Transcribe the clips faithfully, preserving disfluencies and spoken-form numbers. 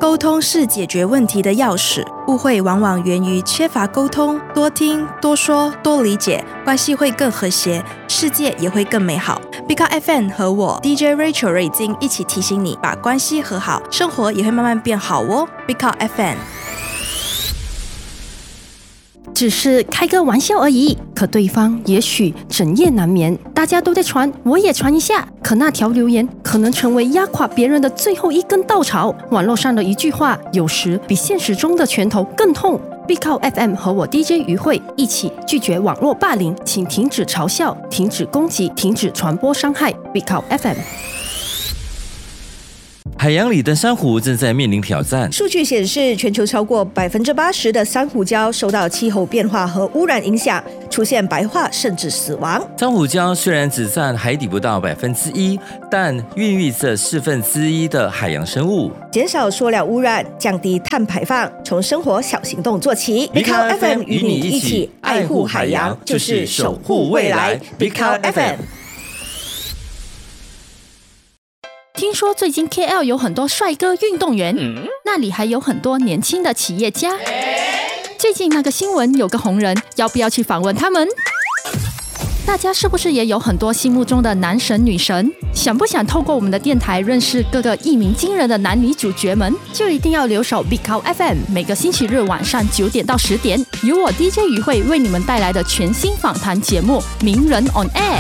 沟通是解决问题的钥匙，误会往往源于缺乏沟通，多听、多说、多理解，关系会更和谐，世界也会更美好。Big Up F M 和我 D J Rachel 瑞金一起提醒你，把关系和好，生活也会慢慢变好哦。Big Up F M。 只是开个玩笑而已，可对方也许整夜难眠。大家都在传，我也传一下。可那条留言可能成为压垮别人的最后一根稻草。网络上的一句话，有时比现实中的拳头更痛。Big Up F M 和我 D J 于慧一起拒绝网络霸凌，请停止嘲笑，停止攻击，停止传播伤害。Big Up F M。 海洋里的珊瑚正在面临挑战。 数据显示，全球超过百分之八十的珊瑚礁受到气候变化和污染影响，出现白化甚至死亡。 珊瑚礁虽然只占海底不到百分之一，但孕育着四分之一的海洋生物。 减少塑料污染，降低碳排放，从生活小行动做起。Big Up F M 与你一起爱护海洋，就是守护未来。Big Up F M。 听说最近 K L 有很多帅哥运动员、嗯、那里还有很多年轻的企业家。最近那个新闻有个红人，要不要去访问他们？大家是不是也有很多心目中的男神女神？想不想透过我们的电台认识各个一鸣惊人的男女主角们？就一定要留守 Big Up F M， 每个星期日晚上九点到十点，由我 D J 于慧为你们带来的全新访谈节目《名人 on Air》。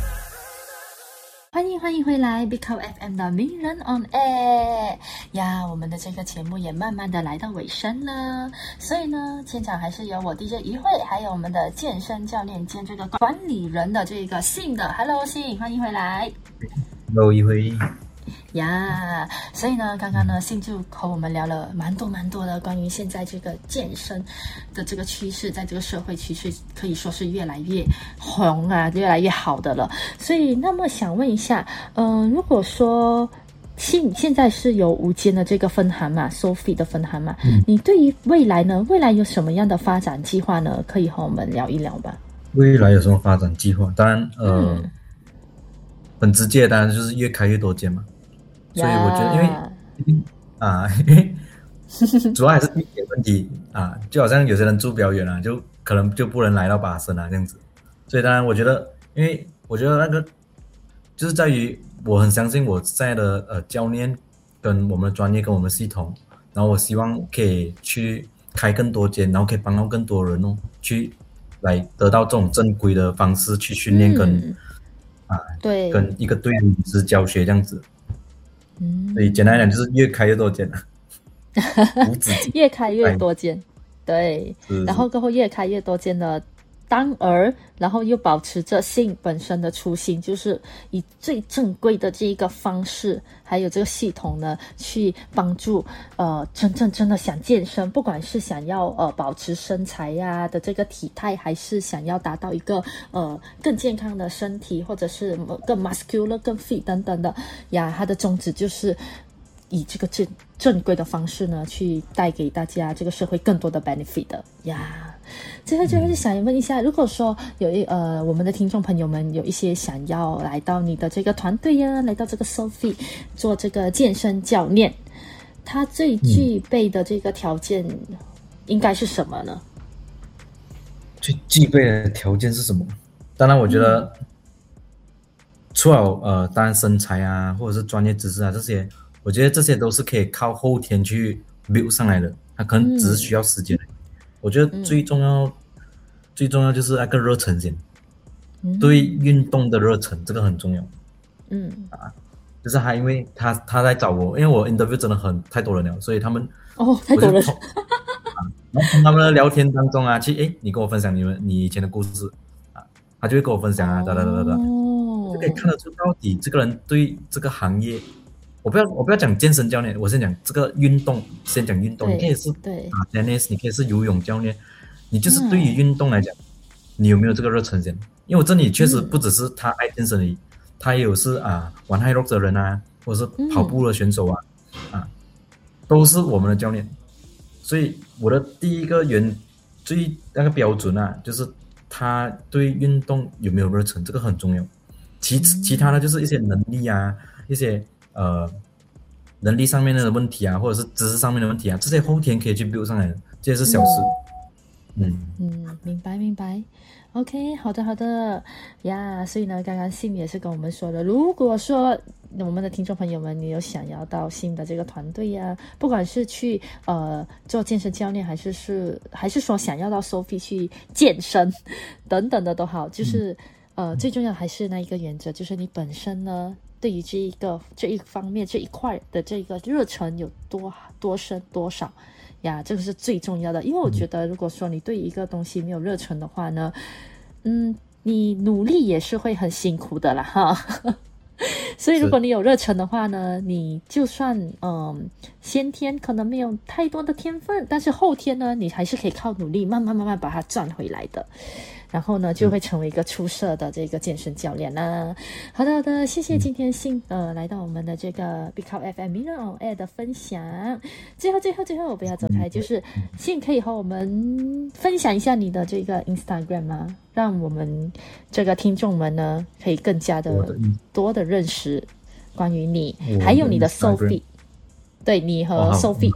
欢迎欢迎回来 Big Up F M 的名人 on air 呀，我们的这个节目也慢慢的来到尾声了，所以呢，现场还是有我 D J 于慧，还有我们的健身教练兼这个管理人的这个信的 Hello 信，欢迎回来。 Hello 于慧呀、yeah, 所以呢，刚刚呢，信就和我们聊了蛮多蛮多的关于现在这个健身的这个趋势，在这个社会趋势可以说是越来越红啊，越来越好的了。所以，那么想问一下，嗯、呃，如果说信现在是有无间的这个分行嘛 ，Sophie 的分行嘛、嗯，你对于未来呢，未来有什么样的发展计划呢？可以和我们聊一聊吧。 未来有什么发展计划？当然，呃，嗯、很直接，当然就是越开越多间嘛。所以我觉得，因为啊，因为主要还是地点问题啊，就好像有些人住比较远啊，就可能就不能来到巴生啊这样子。所以当然，我觉得，因为我觉得那个就是在于我很相信我现在的呃教练跟我们的专业跟我们的系统，然后我希望可以去开更多间，然后可以帮到更多人哦，去来得到这种正规的方式去训练跟、嗯、啊对跟一个队伍之教学这样子。嗯，所以简单来讲就是越开越多间无止境越开越多间，对，然后过后越开越多间的，当而然后又保持着信本身的初心，就是以最正规的这一个方式，还有这个系统呢，去帮助呃真正真的想健身，不管是想要呃保持身材呀、啊、的这个体态，还是想要达到一个呃更健康的身体，或者是更 muscular 更 fit 等等的呀，它的宗旨就是以这个正正规的方式呢，去带给大家这个社会更多的 benefit 的呀。最后最后就想问一下，如果说有一呃我们的听众朋友们有一些想要来到你的这个团队呀，来到这个 Sophie 做这个健身教练，他最具备的这个条件应该是什么呢？ 最具备的条件是什么？当然我觉得、嗯、除了呃当然身材啊或者是专业知识啊这些，我觉得这些都是可以靠后天去 build 上来的，它可能只是需要时间、嗯、我觉得最重要、嗯、最重要就是那个热忱先、嗯、对运动的热忱，这个很重要。嗯啊，就是他因为他他在找我，因为我 interview 真的很太多人了，所以他们哦太多人啊，然后从他们的聊天当中啊，去诶你跟我分享你们你以前的故事啊，他就会跟我分享啊，哒哒哒哒哒，就可以看得出到底这个人对这个行业，我不要我不要讲健身教练，我先讲这个运动，先讲运动，你可以是打 tennis， 你可以是游泳教练，你就是对于运动来讲、嗯，你有没有这个热忱先？因为我这里确实不只是他爱健身而已，他也有是啊玩 high rock 的人啊，或者是跑步的选手啊，嗯、啊，都是我们的教练。所以我的第一个原最那个标准啊，就是他对运动有没有热忱，这个很重要。其其他的就是一些能力啊，一些呃能力上面的问题啊，或者是知识上面的问题啊，这些后天可以去 build 上来的，这些是小事。嗯嗯，明白明白。OK， 好的好的呀。所以呢，刚刚信也是跟我们说的，如果说我们的听众朋友们，你有想要到新的这个团队呀、啊，不管是去呃做健身教练，还是是还是说想要到 Sophie 去健身等等的都好，就是、嗯、呃最重要还是那一个原则，就是你本身呢对于这一个这一方面这一块的这个热忱有多多深多少。呀，这个是最重要的，因为我觉得，如果说你对一个东西没有热忱的话呢，嗯，你努力也是会很辛苦的啦，哈。所以，如果你有热忱的话呢，你就算嗯先天可能没有太多的天分，但是后天呢，你还是可以靠努力慢慢慢慢把它赚回来的。然后呢，就会成为一个出色的这个健身教练啦。好的好的，谢谢今天信呃来到我们的这个 Big Up F M Miller on Air 的分享。最后最后最后，我不要走开，就是信可以和我们分享一下你的这个 Instagram 吗？让我们这个听众们呢，可以更加的多的认识关于你，还有你的 Sophie， 对你和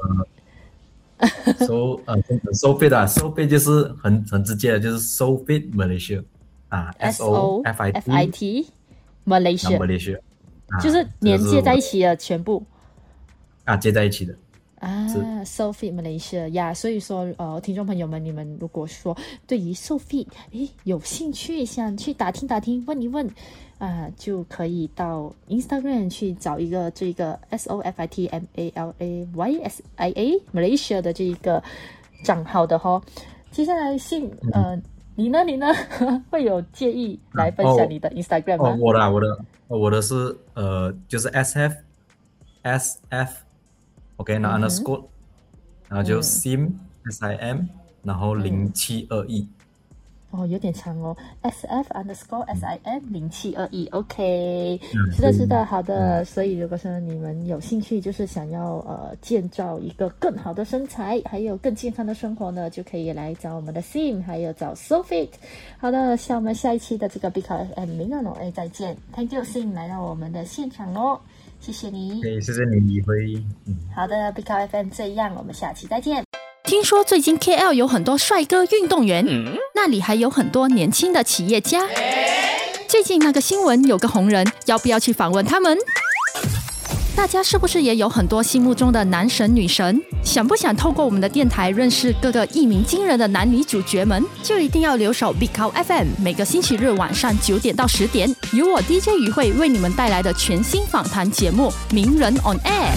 Sophie。So 呃 ，So fit 啊 ，So fit 就是很很直接的，就是 So fit Malaysia 啊 ，S O F I T Malaysia Malaysia， 就是连接在一起的全部啊，接在一起的啊 ，Sophie Malaysia 呀，所以说呃，听众朋友们，你们如果说对于 Sophie 诶有兴趣，想去打听打听，问一问。啊，就可以到 Instagram 去找一个这个 S O F I T M A L A Y S I A Malaysia 的这一个账号的哈。接下来信呃，你呢？你呢？会有介意来分享你的 Instagram 吗？ 哦，哦我的我的我的是呃，就是 S F S F，OK， 那 underscore， 然后就 Sim S I M， 然后零七二一。 哦，有点长哦 ，S F underscore S I M 零七二一 ，OK， 是的，是的，好的。所以如果说你们有兴趣，就是想要呃建造一个更好的身材，还有更健康的生活呢，就可以来找我们的 Sim， 还有找 Sophie。好的，像我们下一期的这个 Big Up F M 明日哎再见 ，Thank you Sim 来到我们的现场哦，谢谢你。 对，谢谢你，李辉。嗯， 好的 ，Big Up F M 这样，我们下期再见。 听说最近 K L 有很多帅哥运动员，嗯、那里还有很多年轻的企业家。最近那个新闻有个红人，要不要去访问他们？大家是不是也有很多心目中的男神女神？想不想透过我们的电台认识各个一鸣惊人的男女主角们？就一定要留守 Big Up F M， 每个星期日晚上九点到十点，由我 D J 于慧为你们带来的全新访谈节目《名人 on Air》。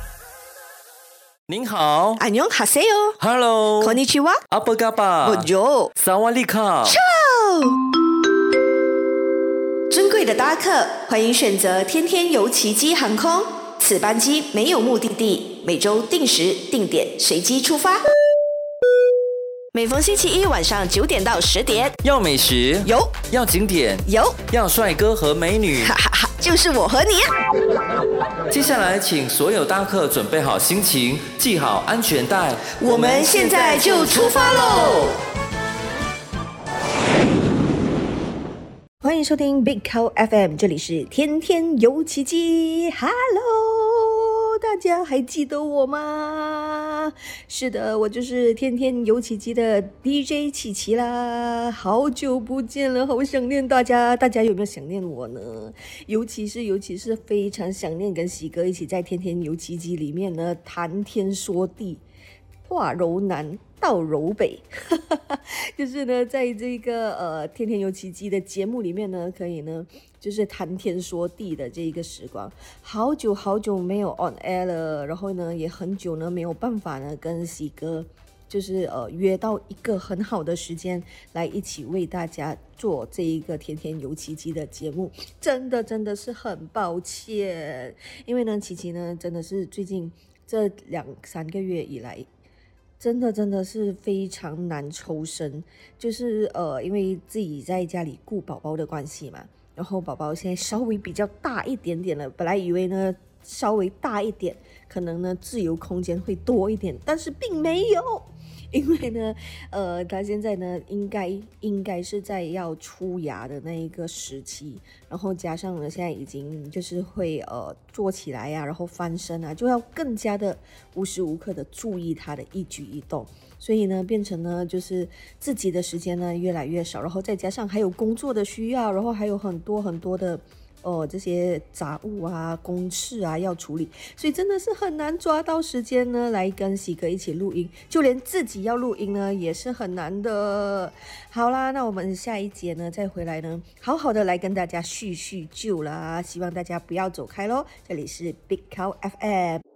您好， 安妞哈塞哟 ，Hello， こんにちは， 阿布嘎巴， 我就萨瓦利卡， 尊贵的搭客，欢迎选择天天游奇迹航空，此班机没有目的地，每周定时定点随机出发。每逢星期一晚上九点到十点， 要美食有， 要景点有， 要帅哥和美女， 哈哈哈，就是我和你。 接下来，请所有搭客准备好心情，系好安全带， 我们现在就出发喽！欢迎收听 Big Cow F M， 这里是天天游奇迹。Hello， 大家还记得我吗？是的，我就是天天游奇迹的 D J 琪琪啦，好久不见了，好想念大家，大家有没有想念我呢？尤其是尤其是非常想念跟喜哥一起在天天游奇迹里面呢谈天说地，话柔南道柔北，就是呢，在这个呃天天游奇迹的节目里面呢，可以呢，就是谈天说地的这一个时光，好久好久没有 on air 了，然后呢，也很久呢没有办法呢跟喜哥，就是呃约到一个很好的时间来一起为大家做这一个天天游奇迹的节目，真的真的是很抱歉，因为呢，琪琪呢真的是最近这两三个月以来。真的真的是非常难抽身，就是呃，因为自己在家里顾宝宝的关系嘛，然后宝宝现在稍微比较大一点点了，本来以为呢稍微大一点，可能呢自由空间会多一点，但是并没有。因为呢，呃，他现在呢，应该应该是在要出牙的那一个时期，然后加上呢，现在已经就是会呃坐起来呀、啊，然后翻身啊，就要更加的无时无刻的注意他的一举一动，所以呢，变成呢就是自己的时间呢越来越少，然后再加上还有工作的需要，然后还有很多很多的。哦，这些杂物啊、公事啊要处理，所以真的是很难抓到时间呢，来跟喜哥一起录音，就连自己要录音呢，也是很难的。好啦，那我们下一节呢，再回来呢，好好的来跟大家叙叙旧啦，希望大家不要走开咯。这里是 Big Cow F M。